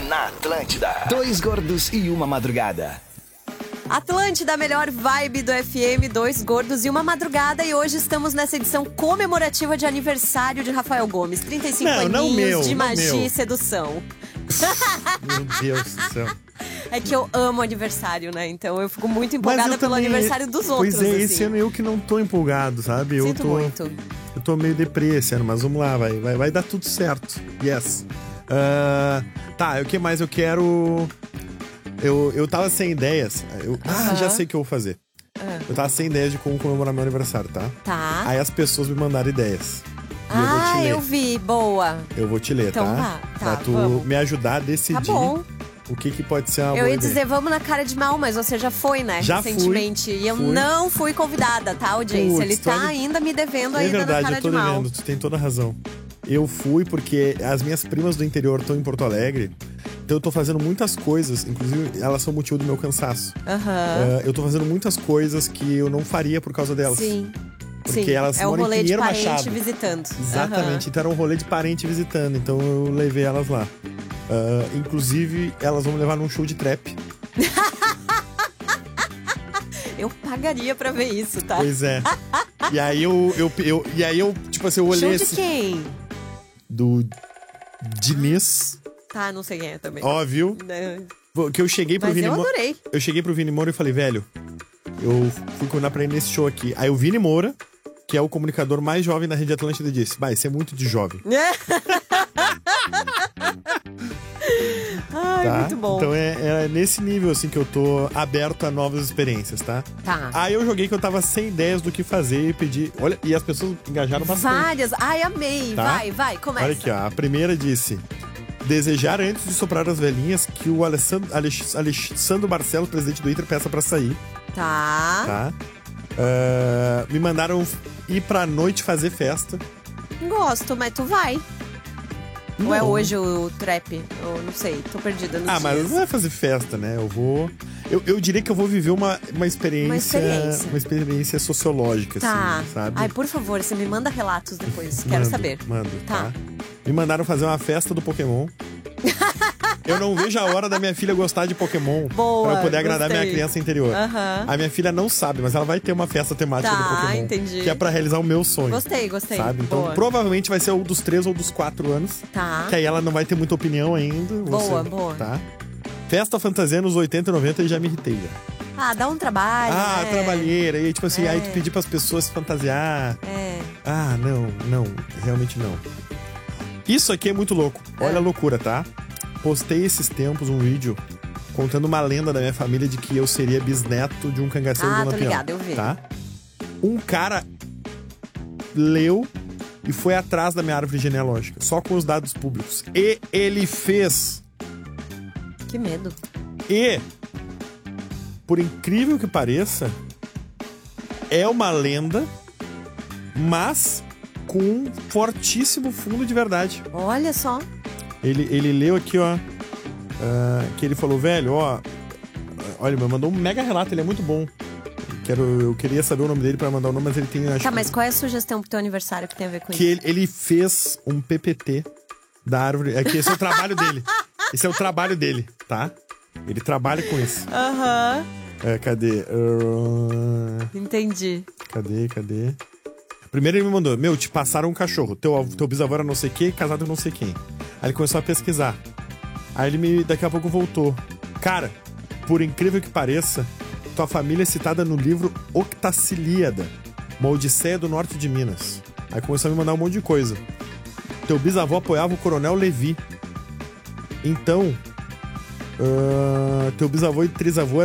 na Atlântida. Dois gordos e uma madrugada. Atlântida, a melhor vibe do FM, dois gordos e uma madrugada. E hoje estamos nessa edição comemorativa de aniversário de Rafael Gomes. 35 aninhos de magia e sedução. Meu Deus do céu. É que eu amo aniversário, né? Então eu fico muito empolgada pelo aniversário dos outros. Pois é, assim. esse ano eu que não tô empolgado, sabe? Sinto muito. Eu tô meio deprê esse ano, mas vamos lá, vai dar tudo certo. Yes. Tá, o que mais eu quero... Eu tava sem ideias. Já sei o que eu vou fazer. Eu tava sem ideias de como comemorar meu aniversário, tá? Tá. Aí as pessoas me mandaram ideias. E eu vou te ler. Eu vi. Boa. Eu vou te ler, então, tá? Tá, pra tu vamos. me ajudar a decidir. Tá bom. O que pode ser uma boa Eu ia ideia. dizer, vamos na cara de mal, mas você já foi, né? Já recentemente. E eu não fui convidada, tá, audiência? Ele tá ainda me devendo ainda verdade, na cara eu tô de mal. devendo, tu tem toda a razão. Eu fui porque as minhas primas do interior estão em Porto Alegre. Então eu tô fazendo muitas coisas, inclusive elas são motivo do meu cansaço. Eu tô fazendo muitas coisas que eu não faria por causa delas. Sim. Porque elas é um moram em rolê de Pinheiro parente Machado. visitando. Exatamente, então era um rolê de parente visitando. Então eu levei elas lá. Inclusive, elas vão me levar num show de trap. Eu pagaria pra ver isso, tá? Pois é. E aí eu tipo assim, eu olhei show de quem? Do Diniz. Tá, não sei quem é também. Óbvio. Que eu cheguei pro Mas Vini eu Moura. adorei. Eu cheguei pro Vini Moura e falei, velho, eu fui convidar pra ir nesse show aqui. Aí o Vini Moura, que é o comunicador mais jovem da Rede Atlântida, disse, vai, isso é muito de jovem. Ai, tá? muito bom. Então é nesse nível, assim, que eu tô aberto a novas experiências, tá? Tá. Aí eu joguei que eu tava sem ideias do que fazer e pedi... Olha, e as pessoas engajaram bastante. Várias. Ai, amei. Tá? Vai, começa. Olha aqui, ó. A primeira disse... Desejar antes de soprar as velhinhas que o Alessandro Barcelos, presidente do Inter, peça pra sair. Tá. Me mandaram ir pra noite fazer festa. Gosto, mas tu vai. Não. Ou é hoje o trap? Eu não sei, tô perdida nos dias. Mas não é fazer festa, né? Eu vou... Eu diria que eu vou viver uma experiência... Uma experiência sociológica, tá. assim, sabe? Ai, por favor, você me manda relatos depois. Quero saber. Mando, tá. Me mandaram fazer uma festa do Pokémon. Eu não vejo a hora da minha filha gostar de Pokémon. Boa, pra eu poder agradar gostei. minha criança interior. A minha filha não sabe, mas ela vai ter uma festa temática do Pokémon. Entendi. Que é pra realizar o meu sonho. Gostei. Sabe? Então, provavelmente vai ser o dos 3 ou dos 4 anos. Tá. Que aí ela não vai ter muita opinião ainda. Boa. Tá? Festa fantasia nos 80 e 90 e já me irritei já. Dá um trabalho, né? Trabalheira. E tipo assim, aí tu pedir pras pessoas se fantasiar. Não. Realmente não. Isso aqui é muito louco. Olha a loucura, tá? Postei esses tempos um vídeo contando uma lenda da minha família de que eu seria bisneto de um cangaceiro do Lampião. Tô ligado, eu vi. Tá? Um cara leu e foi atrás da minha árvore genealógica, só com os dados públicos. E ele fez. Que medo. E, por incrível que pareça, é uma lenda, mas com um fortíssimo fundo de verdade. Olha só. Ele leu aqui, ó, que ele falou, velho, ó, olha, me mandou um mega relato, ele é muito bom. Eu queria saber o nome dele pra mandar o nome, mas ele tem... Mas qual é a sugestão pro teu aniversário que tem a ver com isso? Que ele fez um PPT da árvore. Esse é o trabalho dele. Esse é o trabalho dele, tá? Ele trabalha com isso. Cadê? Entendi. Cadê? Primeiro ele me mandou, te passaram um cachorro. Teu bisavô era não sei o que, casado com não sei quem. Aí ele começou a pesquisar. Aí ele daqui a pouco voltou. Cara, por incrível que pareça, tua família é citada no livro Octacilíada, uma odisseia do norte de Minas. Aí começou a me mandar um monte de coisa. Teu bisavô apoiava o coronel Levi. Então, teu bisavô e trisavô